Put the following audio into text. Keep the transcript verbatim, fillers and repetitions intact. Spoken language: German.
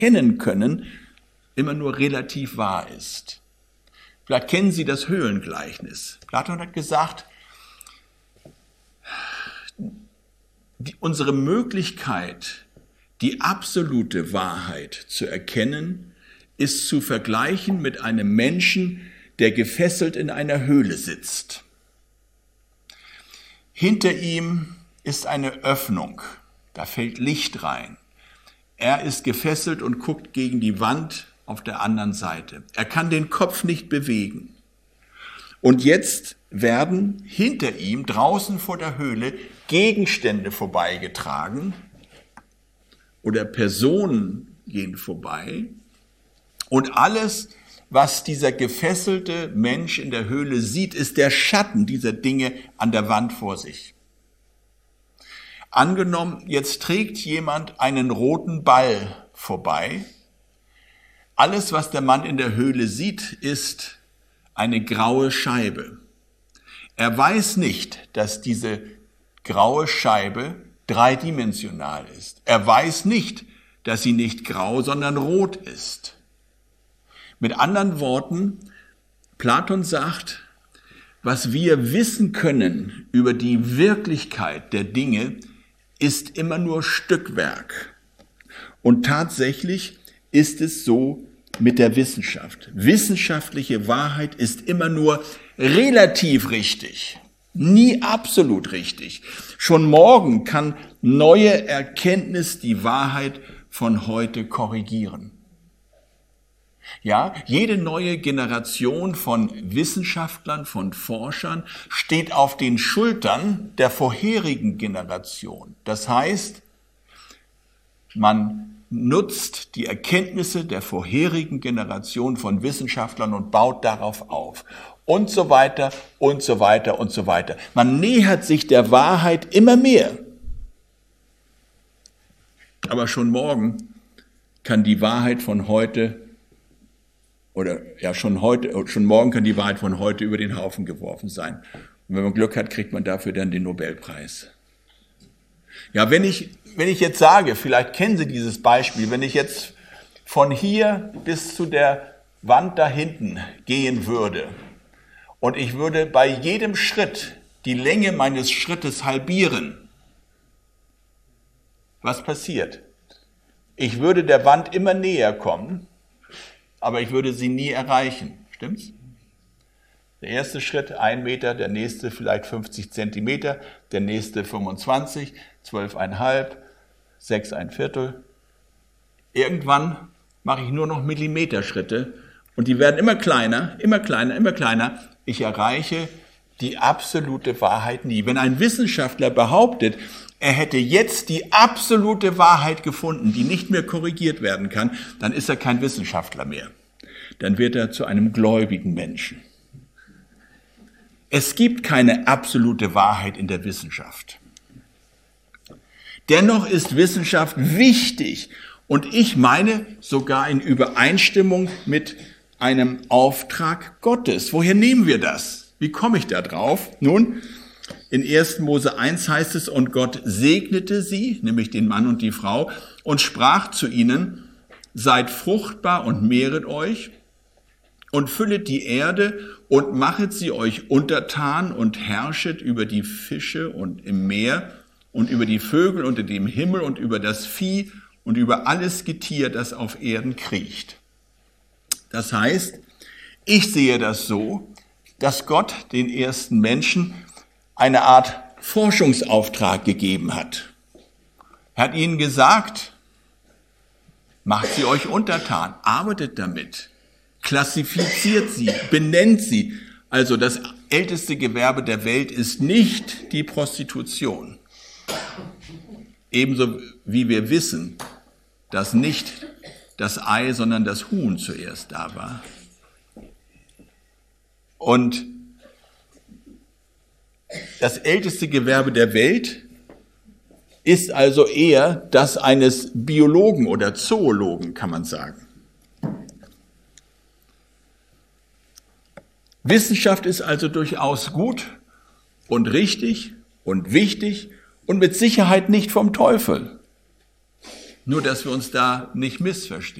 erkennen können, immer nur relativ wahr ist. Vielleicht kennen Sie das Höhlengleichnis. Platon hat gesagt, die, unsere Möglichkeit, die absolute Wahrheit zu erkennen, ist zu vergleichen mit einem Menschen, der gefesselt in einer Höhle sitzt. Hinter ihm ist eine Öffnung, da fällt Licht rein. Er ist gefesselt und guckt gegen die Wand auf der anderen Seite. Er kann den Kopf nicht bewegen. Und jetzt werden hinter ihm, draußen vor der Höhle, Gegenstände vorbeigetragen oder Personen gehen vorbei. Und alles, was dieser gefesselte Mensch in der Höhle sieht, ist der Schatten dieser Dinge an der Wand vor sich. Angenommen, jetzt trägt jemand einen roten Ball vorbei. Alles, was der Mann in der Höhle sieht, ist eine graue Scheibe. Er weiß nicht, dass diese graue Scheibe dreidimensional ist. Er weiß nicht, dass sie nicht grau, sondern rot ist. Mit anderen Worten, Platon sagt, was wir wissen können über die Wirklichkeit der Dinge, ist immer nur Stückwerk. Und tatsächlich ist es so mit der Wissenschaft. Wissenschaftliche Wahrheit ist immer nur relativ richtig, nie absolut richtig. Schon morgen kann neue Erkenntnis die Wahrheit von heute korrigieren. Ja, jede neue Generation von Wissenschaftlern, von Forschern steht auf den Schultern der vorherigen Generation. Das heißt, man nutzt die Erkenntnisse der vorherigen Generation von Wissenschaftlern und baut darauf auf. Und so weiter, und so weiter, und so weiter. Man nähert sich der Wahrheit immer mehr. Aber schon morgen kann die Wahrheit von heute Oder ja, schon heute, schon morgen kann die Wahrheit von heute über den Haufen geworfen sein. Und wenn man Glück hat, kriegt man dafür dann den Nobelpreis. Ja, wenn ich, wenn ich jetzt sage, vielleicht kennen Sie dieses Beispiel, wenn ich jetzt von hier bis zu der Wand da hinten gehen würde und ich würde bei jedem Schritt die Länge meines Schrittes halbieren, was passiert? Ich würde der Wand immer näher kommen, aber ich würde sie nie erreichen. Stimmt's? Der erste Schritt ein Meter, der nächste vielleicht fünfzig Zentimeter, der nächste fünfundzwanzig, zwölf Komma fünf, sechs Komma fünf Viertel. Irgendwann mache ich nur noch Millimeterschritte und die werden immer kleiner, immer kleiner, immer kleiner. Ich erreiche die absolute Wahrheit nie. Wenn ein Wissenschaftler behauptet, er hätte jetzt die absolute Wahrheit gefunden, die nicht mehr korrigiert werden kann, dann ist er kein Wissenschaftler mehr. Dann wird er zu einem gläubigen Menschen. Es gibt keine absolute Wahrheit in der Wissenschaft. Dennoch ist Wissenschaft wichtig und ich meine sogar in Übereinstimmung mit einem Auftrag Gottes. Woher nehmen wir das? Wie komme ich da drauf? Nun, in ersten Mose eins heißt es, und Gott segnete sie, nämlich den Mann und die Frau, und sprach zu ihnen, seid fruchtbar und mehret euch und füllet die Erde und machet sie euch untertan und herrschet über die Fische und im Meer und über die Vögel unter dem Himmel und über das Vieh und über alles Getier, das auf Erden kriecht. Das heißt, ich sehe das so, dass Gott den ersten Menschen eine Art Forschungsauftrag gegeben hat. Er hat ihnen gesagt, macht sie euch untertan, arbeitet damit, klassifiziert sie, benennt sie. Also das älteste Gewerbe der Welt ist nicht die Prostitution. Ebenso wie wir wissen, dass nicht das Ei, sondern das Huhn zuerst da war. Und das älteste Gewerbe der Welt ist also eher das eines Biologen oder Zoologen, kann man sagen. Wissenschaft ist also durchaus gut und richtig und wichtig und mit Sicherheit nicht vom Teufel. Nur, dass wir uns da nicht missverstehen.